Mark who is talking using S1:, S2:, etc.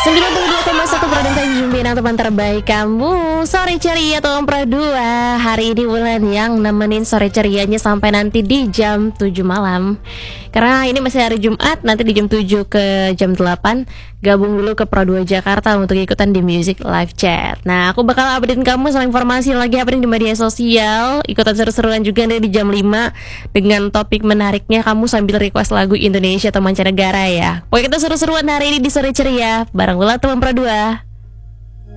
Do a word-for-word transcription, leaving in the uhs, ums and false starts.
S1: sembilan puluh dua koma satu Pro dan Tanjung Pinang, teman terbaik kamu. Sore ceria Tuan Pro dua. Hari ini Wulan yang nemenin sore cerianya sampai nanti di jam tujuh malam. Karena ini masih hari Jumat, nanti di jam tujuh ke jam delapan gabung dulu ke Pro dua Jakarta untuk ikutan di Music Live Chat. Nah, aku bakal update kamu sama informasi lagi happening di media sosial. Ikutan seru-seruan juga nanti di jam lima dengan topik menariknya kamu sambil request lagu Indonesia atau mancanegara ya. Pokoknya kita seru-seruan hari ini di sore ceria bareng Wulan teman Pro dua.